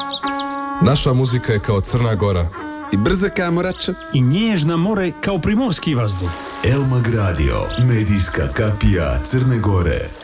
Naša muzika je kao Crna Gora. I brza kamorača. I nježna more kao primorski vazduh. Elmag Radio, medijska kapija Crne Gore.